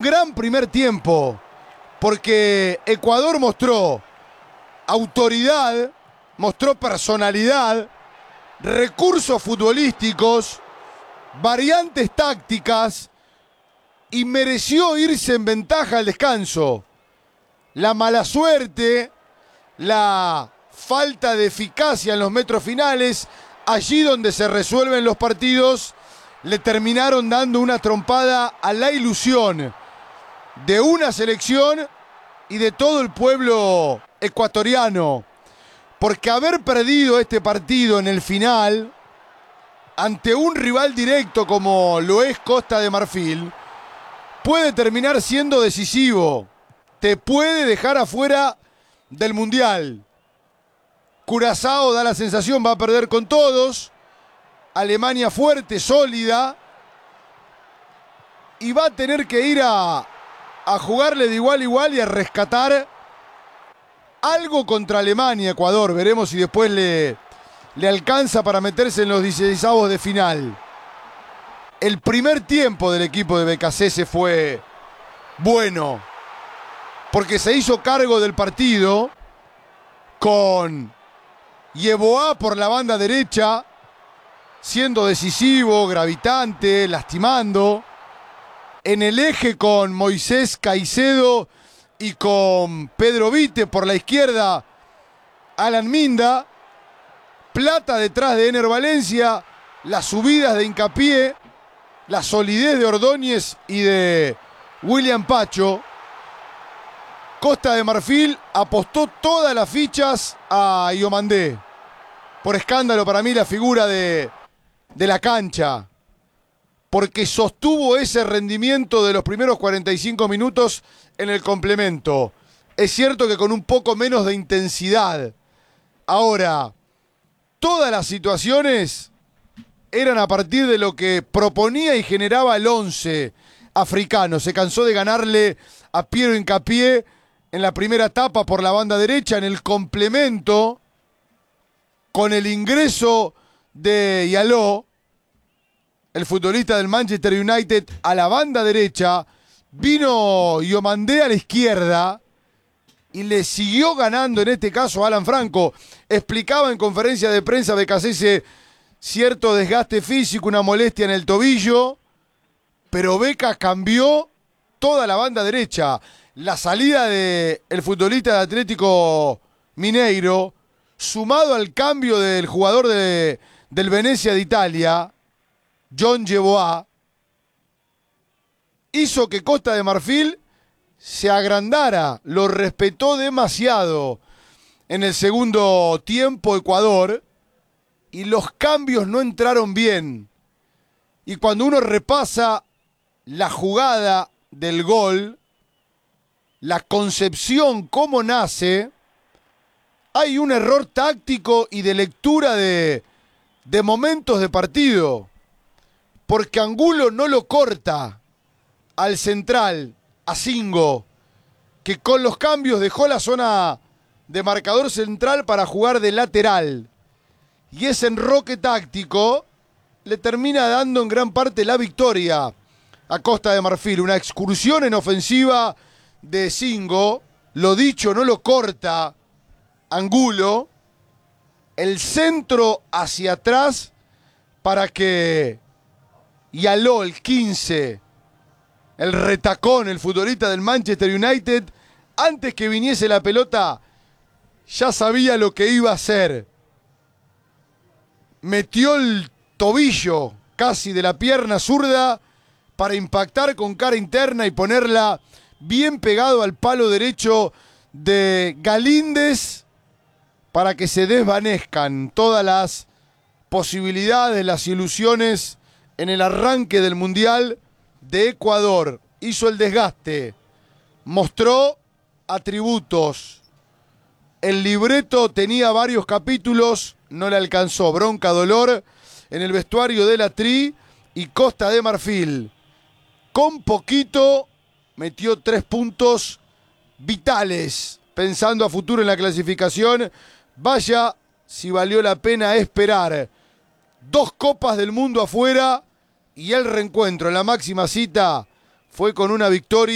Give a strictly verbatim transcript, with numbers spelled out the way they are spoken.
gran primer tiempo, porque Ecuador mostró autoridad, mostró personalidad, recursos futbolísticos, variantes tácticas y mereció irse en ventaja al descanso. La mala suerte, la falta de eficacia en los metros finales, allí donde se resuelven los partidos, le terminaron dando una trompada a la ilusión de una selección y de todo el pueblo ecuatoriano. Porque haber perdido este partido en el final, ante un rival directo como lo es Costa de Marfil, puede terminar siendo decisivo. Te puede dejar afuera del Mundial. Curazao da la sensación, va a perder con todos. Alemania fuerte, sólida. Y va a tener que ir a, a jugarle de igual a igual y a rescatar algo contra Alemania, Ecuador. Veremos si después le, le alcanza para meterse en los dieciseisavos de final. El primer tiempo del equipo de B K C S fue bueno, porque se hizo cargo del partido con Yeboah por la banda derecha, siendo decisivo, gravitante, lastimando. En el eje con Moisés Caicedo y con Pedro Vite por la izquierda, Alan Minda. Plata detrás de Ener Valencia, las subidas de Hincapié, la solidez de Ordóñez y de William Pacho. Costa de Marfil apostó todas las fichas a Iomandé. Por escándalo, para mí, la figura de, de la cancha. Porque sostuvo ese rendimiento de los primeros cuarenta y cinco minutos en el complemento. Es cierto que con un poco menos de intensidad. Ahora, todas las situaciones eran a partir de lo que proponía y generaba el once africano. Se cansó de ganarle a Piero Hincapié en la primera etapa por la banda derecha. En el complemento, con el ingreso de Yaló, el futbolista del Manchester United, a la banda derecha, vino Iomandé a la izquierda y le siguió ganando, en este caso, a Alan Franco. Explicaba en conferencia de prensa B K C S cierto desgaste físico, una molestia en el tobillo, pero Beca cambió toda la banda derecha. La salida del futbolista de Atlético Mineiro, sumado al cambio del jugador de, del Venezia de Italia, John Yeboah, hizo que Costa de Marfil se agrandara. Lo respetó demasiado en el segundo tiempo Ecuador y los cambios no entraron bien. Y cuando uno repasa la jugada del gol, la concepción, cómo nace, hay un error táctico y de lectura de, de momentos de partido. Porque Angulo no lo corta al central, a Singo, que con los cambios dejó la zona de marcador central para jugar de lateral. Y ese enroque táctico le termina dando en gran parte la victoria a Costa de Marfil. Una excursión en ofensiva de Singo, lo dicho, no lo corta Angulo. El centro hacia atrás para que Yaló, el quince, el retacón, el futbolista del Manchester United, antes que viniese la pelota, ya sabía lo que iba a hacer. Metió el tobillo casi de la pierna zurda para impactar con cara interna y ponerla bien pegado al palo derecho de Galíndez para que se desvanezcan todas las posibilidades, las ilusiones en el arranque del Mundial de Ecuador. Hizo el desgaste, mostró atributos. El libreto tenía varios capítulos, no le alcanzó. Bronca, dolor en el vestuario de la Tri y Costa de Marfil. Con poquito metió tres puntos vitales, pensando a futuro en la clasificación. Vaya si valió la pena esperar. Dos copas del mundo afuera y el reencuentro en la máxima cita fue con una victoria